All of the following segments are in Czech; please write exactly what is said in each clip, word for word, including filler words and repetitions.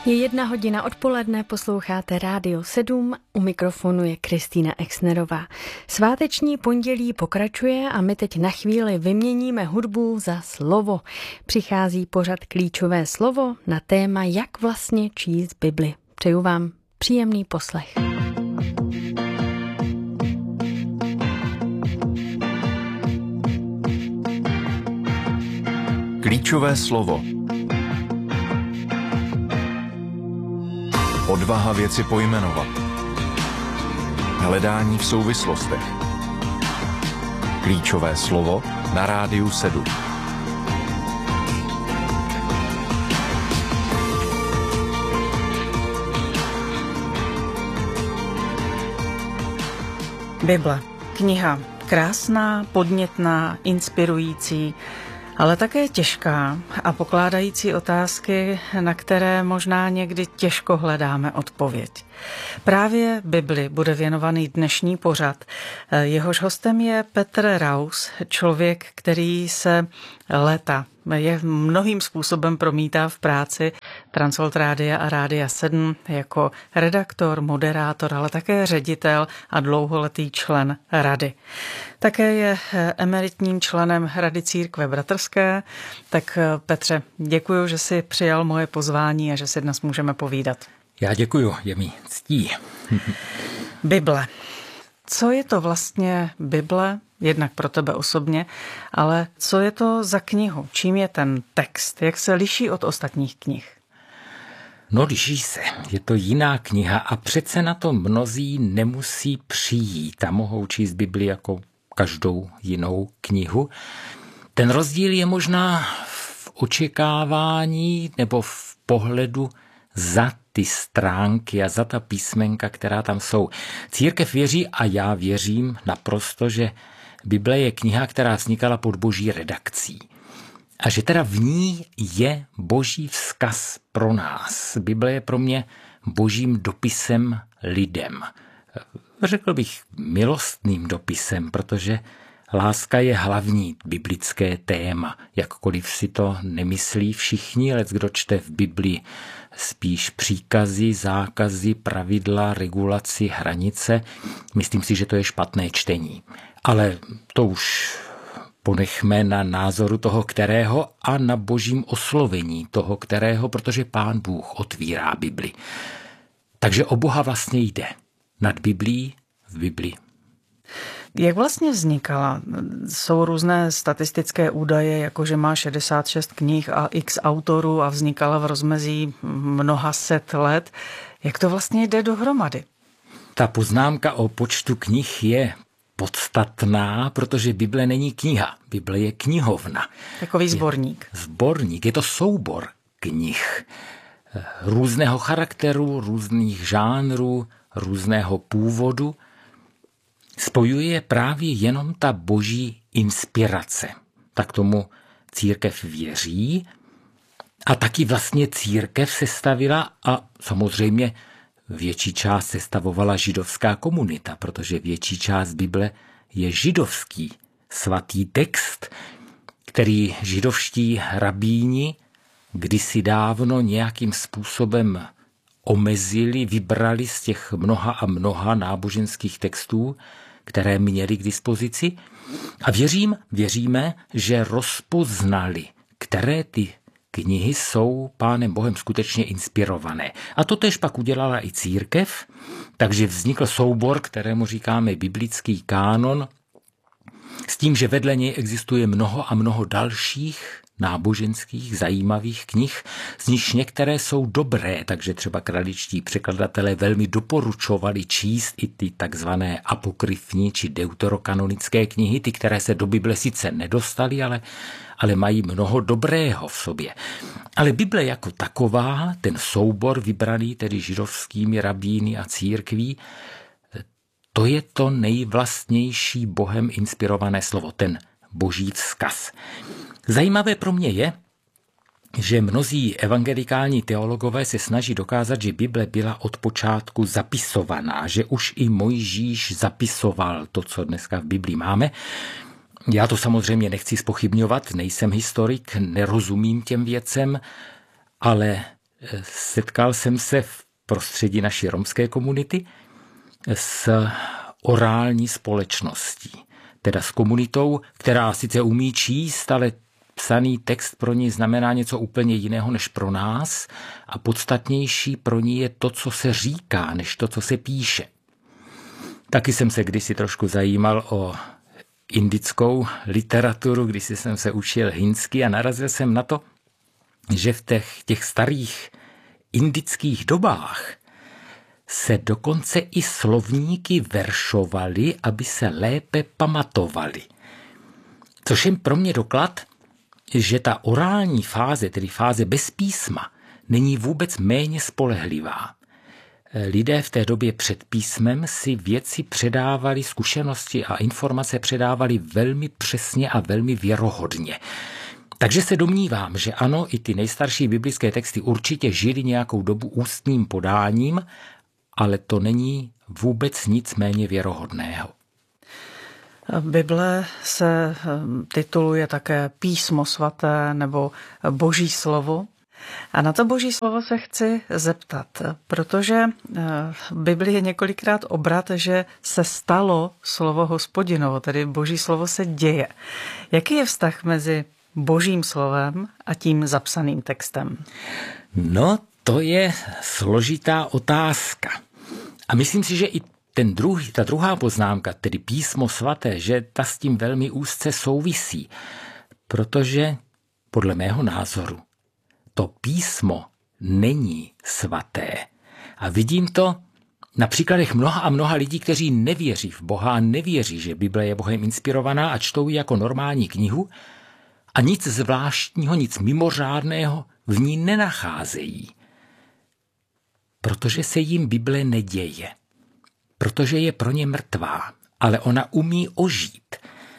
Je jedna hodina odpoledne, posloucháte Rádio sedm, u mikrofonu je Kristýna Exnerová. Sváteční pondělí pokračuje a my teď na chvíli vyměníme hudbu za slovo. Přichází pořad Klíčové slovo na téma, jak vlastně číst Bibli. Přeju vám příjemný poslech. Klíčové slovo. Odvaha věci pojmenovat. Hledání v souvislostech. Klíčové slovo na Rádiu sedm. Bible. Kniha krásná, podnětná, inspirující, ale také těžká a pokládající otázky, na které možná někdy těžko hledáme odpověď. Právě Bibli bude věnovaný dnešní pořad. Jehož hostem je Petr Raus, člověk, který se léta je mnohým způsobem promítá v práci Transworld Rádia a Rádia sedm jako redaktor, moderátor, ale také ředitel a dlouholetý člen rady. Také je emeritním členem Rady církve bratrské. Tak Petře, děkuji, že jsi přijal moje pozvání a že si dnes můžeme povídat. Já děkuji, je mi ctí. Bible. Co je to vlastně Bible? Jednak pro tebe osobně, ale co je to za knihu? Čím je ten text? Jak se liší od ostatních knih? No, liší se. Je to jiná kniha a přece na to mnozí nemusí přijít a mohou číst Bibli jako každou jinou knihu. Ten rozdíl je možná v očekávání nebo v pohledu za ty stránky a za ta písmenka, která tam jsou. Církev věří a já věřím naprosto, že Bible je kniha, která vznikala pod boží redakcí. A že teda v ní je boží vzkaz pro nás. Bible je pro mě božím dopisem lidem. Řekl bych milostným dopisem, protože láska je hlavní biblické téma. Jakkoliv si to nemyslí všichni, ale kdo čte v Biblii spíš příkazy, zákazy, pravidla, regulaci, hranice, myslím si, že to je špatné čtení. Ale to už ponechme na názoru toho kterého a na božím oslovení toho kterého, protože Pán Bůh otvírá Bibli. Takže o Boha vlastně jde. Nad Biblií v Biblii. Jak vlastně vznikala? Jsou různé statistické údaje, jako že má šedesát šest knih a x autorů a vznikala v rozmezí mnoha set let. Jak to vlastně jde dohromady? Ta poznámka o počtu knih je podstatná, protože Bible není kniha. Bible je knihovna. Takový sborník. Je sborník, je to soubor knih. Různého charakteru, různých žánrů, různého původu. Spojuje právě jenom ta boží inspirace. Tak tomu církev věří a taky vlastně církev sestavila a samozřejmě větší část sestavovala židovská komunita, protože větší část Bible je židovský svatý text, který židovští rabíni kdysi dávno nějakým způsobem omezili, vybrali z těch mnoha a mnoha náboženských textů, které měli k dispozici. A věřím, věříme, že rozpoznali, které ty knihy jsou Pánem Bohem skutečně inspirované. A to též pak udělala i církev, takže vznikl soubor, kterému říkáme biblický kánon, s tím, že vedle něj existuje mnoho a mnoho dalších náboženských, zajímavých knih, z nichž některé jsou dobré, takže třeba kraličtí překladatelé velmi doporučovali číst i ty takzvané apokryfní či deuterokanonické knihy, ty, které se do Bible sice nedostaly, ale, ale mají mnoho dobrého v sobě. Ale Bible jako taková, ten soubor vybraný tedy židovskými rabíny a církví, to je to nejvlastnější Bohem inspirované slovo, ten boží vzkaz. Zajímavé pro mě je, že mnozí evangelikální teologové se snaží dokázat, že Bible byla od počátku zapisovaná, že už i Mojžíš zapisoval to, co dneska v Biblii máme. Já to samozřejmě nechci zpochybňovat, nejsem historik, nerozumím těm věcem, ale setkal jsem se v prostředí naší romské komunity s orální společností, teda s komunitou, která sice umí číst, ale psaný text pro ní znamená něco úplně jiného než pro nás a podstatnější pro ní je to, co se říká, než to, co se píše. Taky jsem se kdysi trošku zajímal o indickou literaturu, když jsem se učil hindsky a narazil jsem na to, že v těch, těch starých indických dobách se dokonce i slovníky veršovaly, aby se lépe pamatovaly. Což je pro mě doklad, že ta orální fáze, tedy fáze bez písma, není vůbec méně spolehlivá. Lidé v té době před písmem si věci předávali, zkušenosti a informace předávali velmi přesně a velmi věrohodně. Takže se domnívám, že ano, i ty nejstarší biblické texty určitě žily nějakou dobu ústním podáním, ale to není vůbec nic méně věrohodného. Bible se tituluje také Písmo svaté nebo Boží slovo. A na to Boží slovo se chci zeptat, protože v Bibli je několikrát obrat, že se stalo slovo Hospodinovo, tedy Boží slovo se děje. Jaký je vztah mezi Božím slovem a tím zapsaným textem? No, to je složitá otázka. A myslím si, že i ten druhý, ta druhá poznámka, tedy písmo svaté, že ta s tím velmi úzce souvisí, protože podle mého názoru to písmo není svaté. A vidím to na příkladech mnoha a mnoha lidí, kteří nevěří v Boha a nevěří, že Bible je Bohem inspirovaná a čtou ji jako normální knihu a nic zvláštního, nic mimořádného v ní nenacházejí. Protože se jim Bible neděje. Protože je pro ně mrtvá, ale ona umí ožít.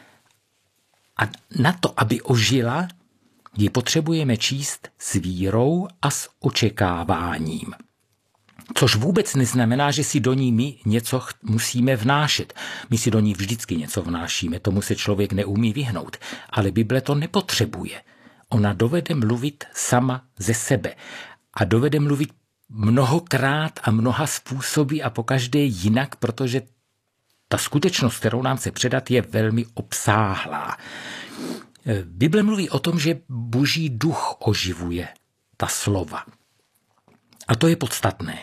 A na to, aby ožila, ji potřebujeme číst s vírou a s očekáváním. Což vůbec neznamená, že si do ní my něco musíme vnášet. My si do ní vždycky něco vnášíme, tomu se člověk neumí vyhnout. Ale Bible to nepotřebuje. Ona dovede mluvit sama ze sebe. A dovede mluvit mnohokrát a mnoha způsoby a pokaždé jinak, protože ta skutečnost, kterou nám chce předat, je velmi obsáhlá. Bible mluví o tom, že Boží duch oživuje ta slova. A to je podstatné.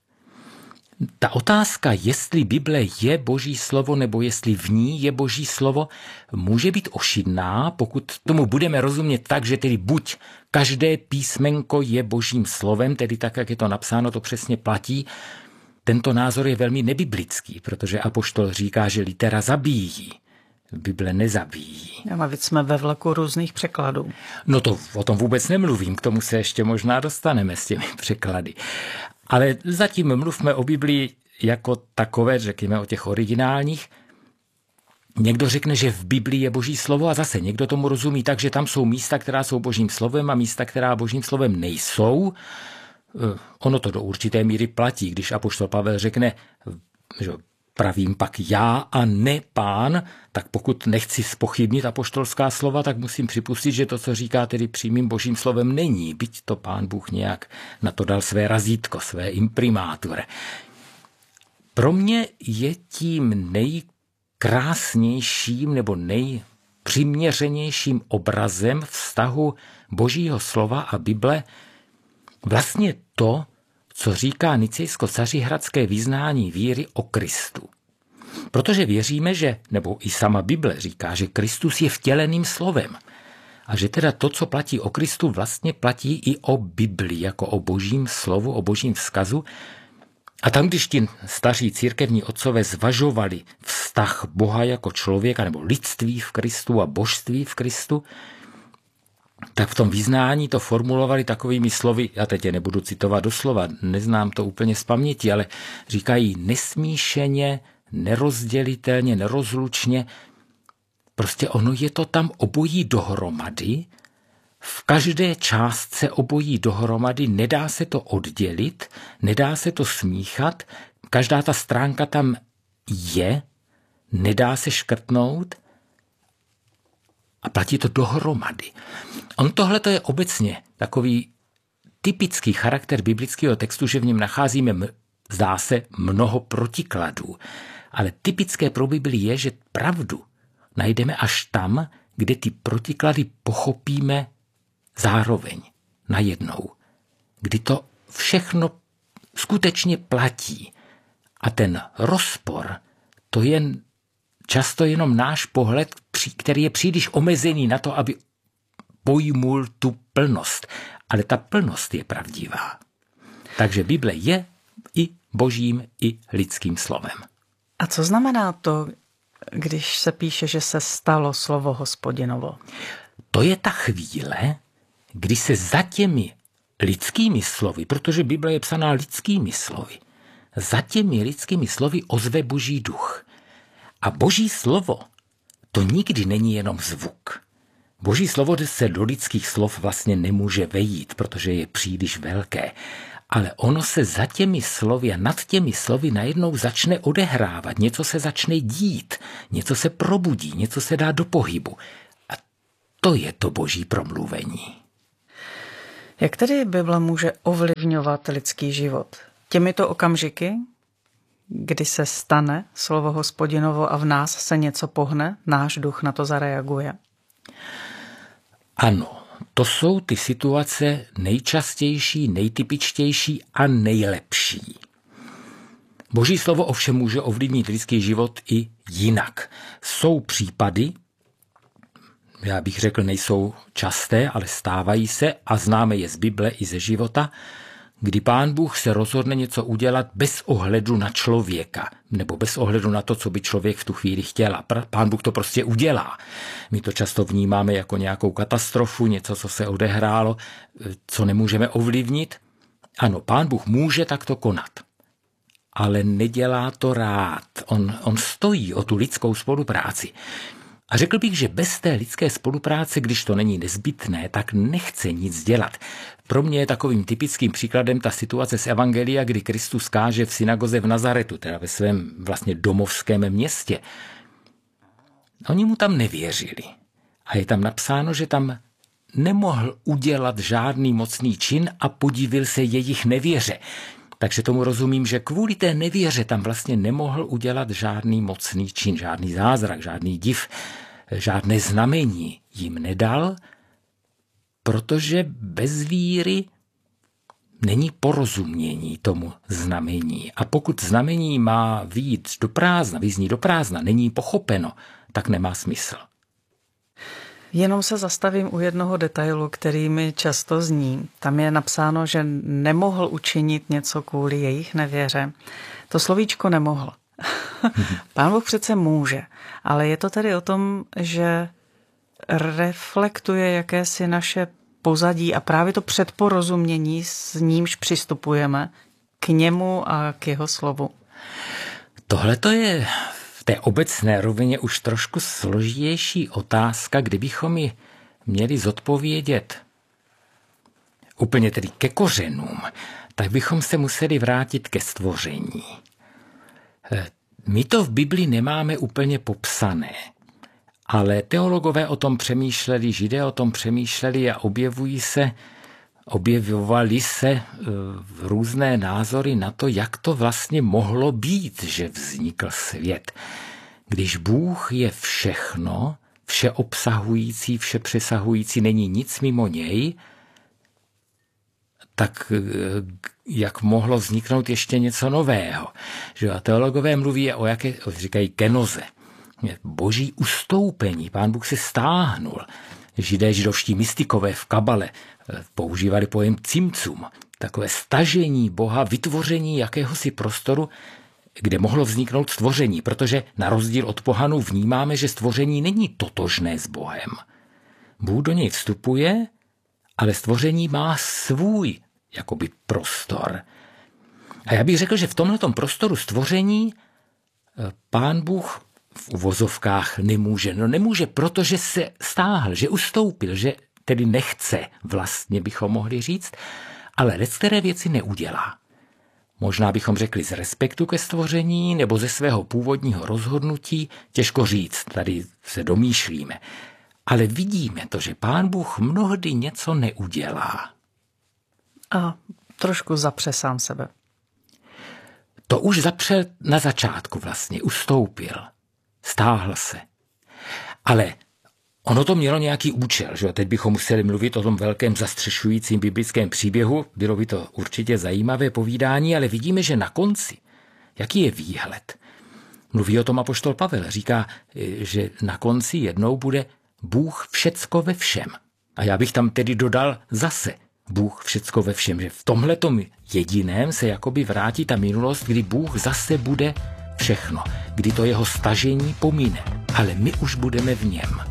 Ta otázka, jestli Bible je Boží slovo nebo jestli v ní je Boží slovo, může být ošidná, pokud tomu budeme rozumět tak, že tedy buď každé písmenko je Božím slovem, tedy tak, jak je to napsáno, to přesně platí. Tento názor je velmi nebiblický, protože apoštol říká, že litera zabíjí. Bible nezabíjí. A víc jsme ve vlaku různých překladů. No to o tom vůbec nemluvím, k tomu se ještě možná dostaneme s těmi překlady. Ale zatím mluvme o Biblii jako takové, řekněme o těch originálních. Někdo řekne, že v Biblii je Boží slovo a zase někdo tomu rozumí tak, že tam jsou místa, která jsou Božím slovem a místa, která Božím slovem nejsou. Ono to do určité míry platí, když apoštol Pavel řekne, že pravím pak já a ne pán, tak pokud nechci zpochybnit apoštolská slova, tak musím připustit, že to, co říká tedy přímým Božím slovem, není, byť to pán Bůh nějak na to dal své razítko, své imprimátur. Pro mě je tím nejkrásnějším nebo nejpřiměřenějším obrazem vztahu Božího slova a Bible vlastně to, co říká nicejsko-cařihradské vyznání víry o Kristu. Protože věříme, že, nebo i sama Bible říká, že Kristus je vtěleným slovem. A že teda to, co platí o Kristu, vlastně platí i o Biblii, jako o Božím slovu, o Božím vzkazu. A tam, když ti staří církevní otcové zvažovali vztah Boha jako člověka, nebo lidství v Kristu a božství v Kristu, tak v tom vyznání to formulovali takovými slovy, já teď je nebudu citovat doslova, neznám to úplně z paměti, ale říkají nesmíšeně, nerozdělitelně, nerozlučně. Prostě ono je to tam obojí dohromady, v každé částce obojí dohromady, nedá se to oddělit, nedá se to smíchat, každá ta stránka tam je, nedá se škrtnout, a platí to dohromady. On tohle to je obecně takový typický charakter biblického textu, že v něm nacházíme, zdá se, mnoho protikladů. Ale typické pro Bibli je, že pravdu najdeme až tam, kde ty protiklady pochopíme zároveň, najednou. Kdy to všechno skutečně platí. A ten rozpor, to je často jenom náš pohled, který je příliš omezený na to, aby pojmul tu plnost. Ale ta plnost je pravdivá. Takže Bible je i božím, i lidským slovem. A co znamená to, když se píše, že se stalo slovo Hospodinovo? To je ta chvíle, kdy se za těmi lidskými slovy, protože Bible je psaná lidskými slovy, za těmi lidskými slovy ozve boží duch. A boží slovo, to nikdy není jenom zvuk. Boží slovo se do lidských slov vlastně nemůže vejít, protože je příliš velké. Ale ono se za těmi slovy a nad těmi slovy najednou začne odehrávat, něco se začne dít, něco se probudí, něco se dá do pohybu. A to je to boží promluvení. Jak tedy Bible může ovlivňovat lidský život? Těmito okamžiky, kdy se stane slovo Hospodinovo a v nás se něco pohne, náš duch na to zareaguje? Ano, to jsou ty situace nejčastější, nejtypičtější a nejlepší. Boží slovo ovšem může ovlivnit lidský život i jinak. Jsou případy, já bych řekl, nejsou časté, ale stávají se a známe je z Bible i ze života, kdy Pán Bůh se rozhodne něco udělat bez ohledu na člověka, nebo bez ohledu na to, co by člověk v tu chvíli chtěl. A Pán Bůh to prostě udělá. My to často vnímáme jako nějakou katastrofu, něco, co se odehrálo, co nemůžeme ovlivnit. Ano, Pán Bůh může takto konat, ale nedělá to rád. On, on stojí o tu lidskou spolupráci. A řekl bych, že bez té lidské spolupráce, když to není nezbytné, tak nechce nic dělat. Pro mě je takovým typickým příkladem ta situace z Evangelia, kdy Kristus káže v synagoze v Nazaretu, teda ve svém vlastně domovském městě. Oni mu tam nevěřili. A je tam napsáno, že tam nemohl udělat žádný mocný čin a podivil se jejich nevěře. Takže tomu rozumím, že kvůli té nevěře tam vlastně nemohl udělat žádný mocný čin, žádný zázrak, žádný div, žádné znamení jim nedal, protože bez víry není porozumění tomu znamení. A pokud znamení má vyjít do prázdna, vyzní do prázdna, není pochopeno, tak nemá smysl. Jenom se zastavím u jednoho detailu, který mi často zní. Tam je napsáno, že nemohl učinit něco kvůli jejich nevěře. To slovíčko nemohl. Pán Bůh přece může, ale je to tedy o tom, že reflektuje jakési naše pozadí a právě to předporozumění, s nímž přistupujeme k němu a k jeho slovu. Tohle to je v té obecné rovině už trošku složitější otázka, kdybychom ji měli zodpovědět úplně tedy ke kořenům, tak bychom se museli vrátit ke stvoření. My to v Bibli nemáme úplně popsané, ale teologové o tom přemýšleli, Židé o tom přemýšleli a objevují se, objevovaly se různé názory na to, jak to vlastně mohlo být, že vznikl svět. Když Bůh je všechno, všeobsahující, všepřesahující, není nic mimo něj, tak jak mohlo vzniknout ještě něco nového. Že a teologové mluví o jaké, říkají kenoze, boží ustoupení, Pán Bůh se stáhnul. Židé, židovští mystikové v kabale používali pojem cimcum, takové stažení Boha, vytvoření jakéhosi prostoru, kde mohlo vzniknout stvoření, protože na rozdíl od pohanů vnímáme, že stvoření není totožné s Bohem. Bůh do něj vstupuje, ale stvoření má svůj jakoby prostor. A já bych řekl, že v tomhletom prostoru stvoření Pán Bůh v uvozovkách nemůže. No nemůže, protože se stáhl, že ustoupil, že tedy nechce, vlastně bychom mohli říct, ale leckteré věci neudělá. Možná bychom řekli z respektu ke stvoření nebo ze svého původního rozhodnutí, těžko říct, tady se domýšlíme. Ale vidíme to, že Pán Bůh mnohdy něco neudělá. A trošku zapře sám sebe. To už zapřel na začátku vlastně, ustoupil, stáhl se. Ale ono to mělo nějaký účel, že? Teď bychom museli mluvit o tom velkém zastřešujícím biblickém příběhu, bylo by to určitě zajímavé povídání, ale vidíme, že na konci, jaký je výhled. Mluví o tom apoštol Pavel, říká, že na konci jednou bude Bůh všecko ve všem. A já bych tam tedy dodal zase Bůh všecko ve všem, že v tomhletom jediném se jakoby vrátí ta minulost, kdy Bůh zase bude všechno, kdy to jeho stažení pomine, ale my už budeme v něm.